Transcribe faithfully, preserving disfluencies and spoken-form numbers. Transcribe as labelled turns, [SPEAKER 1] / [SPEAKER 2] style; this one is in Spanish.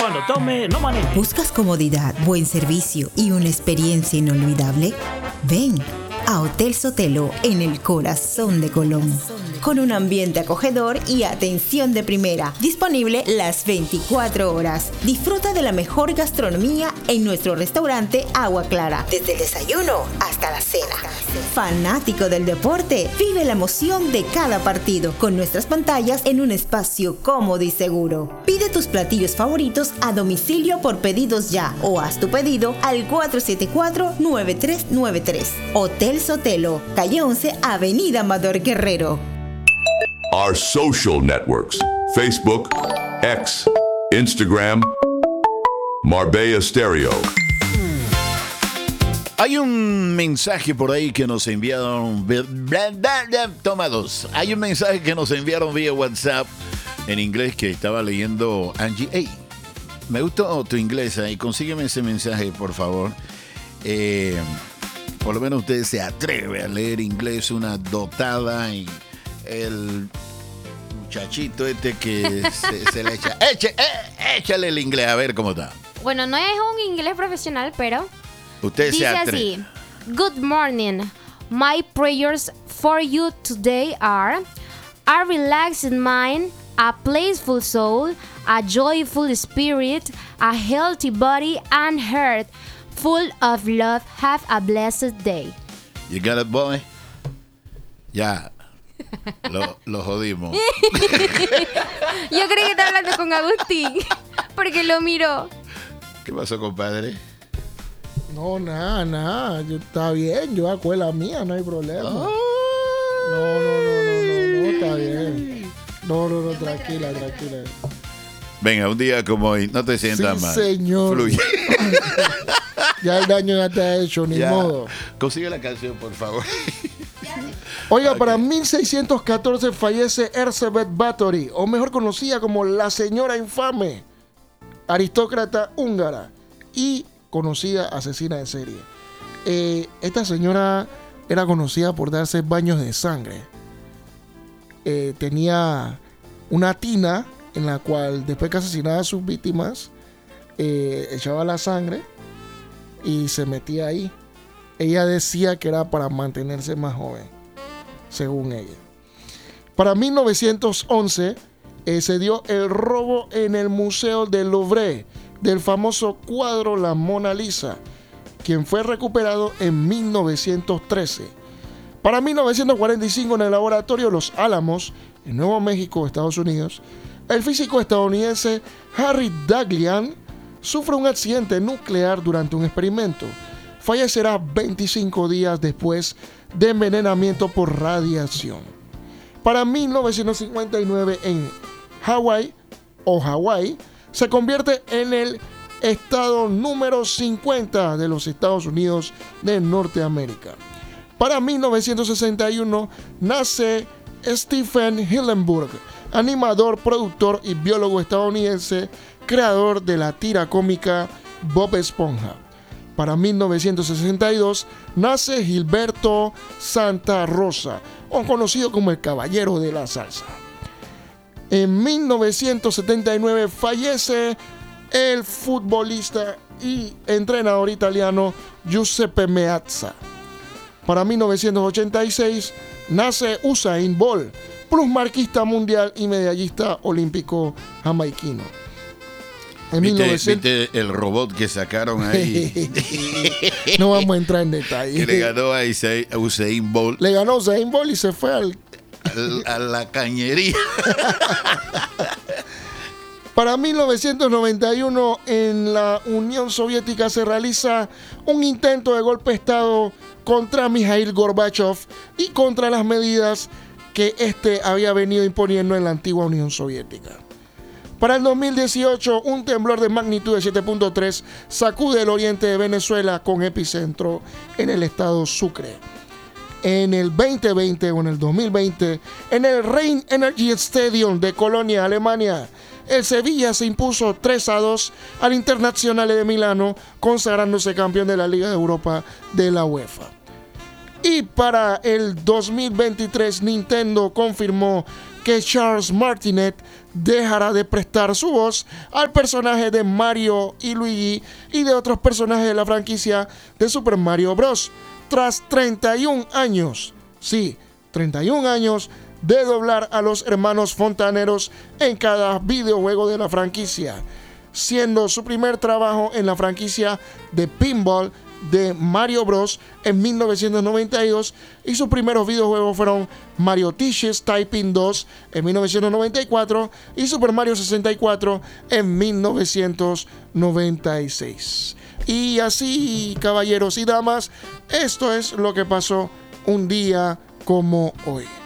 [SPEAKER 1] Cuando tome, no maneje.
[SPEAKER 2] ¿Buscas comodidad, buen servicio y una experiencia inolvidable? Ven a Hotel Sotelo en el corazón de Colón. Con un ambiente acogedor y atención de primera. Disponible las veinticuatro horas. Disfruta de la mejor gastronomía en nuestro restaurante Agua Clara. Desde el desayuno hasta la cena. Fanático del deporte, vive la emoción de cada partido con nuestras pantallas en un espacio cómodo y seguro. Pide tus platillos favoritos a domicilio por pedidos ya o haz tu pedido al cuatro siete cuatro, nueve tres nueve tres. Hotel Sotelo, calle once, Avenida Amador Guerrero.
[SPEAKER 3] Our social networks: Facebook, X, Instagram, Marbella Stereo.
[SPEAKER 4] Hay un mensaje por ahí que nos enviaron. Toma dos. Hay un mensaje que nos enviaron vía WhatsApp en inglés que estaba leyendo Angie. Hey, me gustó tu inglés ahí. Consígueme ese mensaje, por favor. Eh, por lo menos usted se atreve a leer inglés, una dotada, y el muchachito este que se, se le echa. Eche, eh, échale el inglés a ver cómo está.
[SPEAKER 5] Bueno, no es un inglés profesional, pero
[SPEAKER 4] usted
[SPEAKER 5] dice
[SPEAKER 4] se atreve.
[SPEAKER 5] así: Good morning. My prayers for you today are a relaxed mind, a peaceful soul, a joyful spirit, a healthy body and heart, full of love. Have a blessed day.
[SPEAKER 4] You got it, boy? Ya. Lo, lo jodimos.
[SPEAKER 5] Yo creí que estaba hablando con Agustín, porque lo miró.
[SPEAKER 4] ¿Qué pasó, compadre?
[SPEAKER 6] No, nada, nada. Yo, está bien, yo hago la mía, no hay problema.
[SPEAKER 4] Oh.
[SPEAKER 6] No, no, no, no, no, no, está bien. No, no, no, tranquila, tranquila.
[SPEAKER 4] Venga, un día como hoy, no te sientas
[SPEAKER 6] Sí,
[SPEAKER 4] mal.
[SPEAKER 6] señor.
[SPEAKER 4] Fluye.
[SPEAKER 6] Ya el daño ya te ha hecho, ni
[SPEAKER 4] Ya.
[SPEAKER 6] modo.
[SPEAKER 4] Consigue la canción, por favor.
[SPEAKER 6] Oiga,
[SPEAKER 4] Ok.
[SPEAKER 6] para mil seiscientos catorce fallece Elizabeth Bathory, o mejor conocida como la señora infame, aristócrata húngara y conocida asesina de serie. Eh, esta señora era conocida por darse baños de sangre. Eh, tenía una tina en la cual, después que asesinaba a sus víctimas, eh, echaba la sangre y se metía ahí. Ella decía que era para mantenerse más joven, según ella. Para mil novecientos once eh, se dio el robo en el Museo del Louvre del famoso cuadro La Mona Lisa, quien fue recuperado en mil novecientos trece. Para mil novecientos cuarenta y cinco, en el laboratorio Los Álamos, en Nuevo México, Estados Unidos, el físico estadounidense Harry Daghlian sufre un accidente nuclear durante un experimento. Fallecerá veinticinco días después de envenenamiento por radiación. Para mil novecientos cincuenta y nueve, en Hawái o Hawái, se convierte en el estado número cincuenta de los Estados Unidos de Norteamérica. Para mil novecientos sesenta y uno nace Stephen Hillenburg, animador, productor y biólogo estadounidense, creador de la tira cómica Bob Esponja. Para mil novecientos sesenta y dos nace Gilberto Santa Rosa, o conocido como el Caballero de la Salsa. En mil novecientos setenta y nueve fallece el futbolista y entrenador italiano Giuseppe Meazza. Para mil novecientos ochenta y seis nace Usain Bolt, plusmarquista mundial y medallista olímpico jamaiquino. En
[SPEAKER 4] ¿Viste,
[SPEAKER 6] mil novecientos...
[SPEAKER 4] ¿Viste el robot que sacaron ahí?
[SPEAKER 6] No vamos a entrar en detalle.
[SPEAKER 4] Que le ganó a Usain, a Usain Bolt.
[SPEAKER 6] Le ganó Usain Bolt y se fue al...
[SPEAKER 4] al- a la cañería.
[SPEAKER 6] Para mil novecientos noventa y uno, en la Unión Soviética se realiza un intento de golpe de Estado contra Mikhail Gorbachev y contra las medidas que éste había venido imponiendo en la antigua Unión Soviética. Para el dos mil dieciocho, un temblor de magnitud de siete punto tres sacude el oriente de Venezuela con epicentro en el estado Sucre. En el veinte veinte o en el dos mil veinte, en el Rhein Energy Stadium de Colonia, Alemania, el Sevilla se impuso tres a dos al Internazionale de Milano, consagrándose campeón de la Liga de Europa de la UEFA. Y para el dos mil veintitrés, Nintendo confirmó que Charles Martinet dejará de prestar su voz al personaje de Mario y Luigi y de otros personajes de la franquicia de Super Mario Bros. Tras treinta y un años, sí, treinta y un años de doblar a los hermanos fontaneros en cada videojuego de la franquicia, siendo su primer trabajo en la franquicia de pinball de Mario Bros. En mil novecientos noventa y dos, y sus primeros videojuegos fueron Mario Teaches Typing dos en mil novecientos noventa y cuatro y Super Mario sesenta y cuatro en mil novecientos noventa y seis. Y así, caballeros y damas, esto es lo que pasó un día como hoy.